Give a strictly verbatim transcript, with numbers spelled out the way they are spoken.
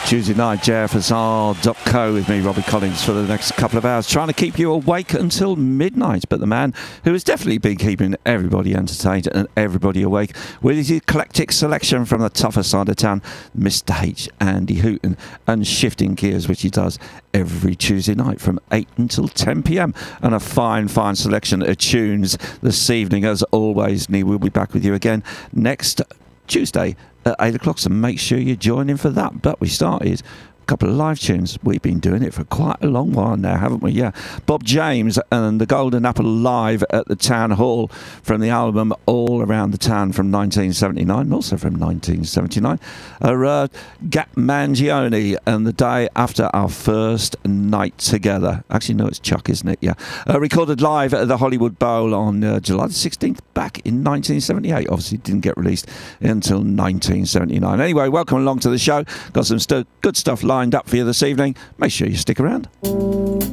Tuesday night, j f s r dot co with me, Robbie Collins, for the next couple of hours, trying to keep you awake until midnight. But the man who has definitely been keeping everybody entertained and everybody awake with his eclectic selection from the tougher side of town, Mister H, Andy Hooton, and Shifting Gears, which he does every Tuesday night from eight until ten p.m. And a fine, fine selection of tunes this evening, as always. And he will be back with you again next Tuesday at eight o'clock, so make sure you join in for that. But we started a couple of live tunes. We've been doing it for quite a long while now, haven't we? Yeah. Bob James and the Golden Apple live at the Town Hall from the album All Around the Town from nineteen seventy-nine, and also from nineteen seventy-nine. Uh, uh, Gap Mangione and The Day After Our First Night Together. Actually, no, it's Chuck, isn't it? Yeah. Uh, recorded live at the Hollywood Bowl on uh, July the sixteenth back in nineteen seventy-eight. Obviously, didn't get released until nineteen seventy-nine. Anyway, welcome along to the show. Got some st- good stuff lined up for you this evening. Make sure you stick around.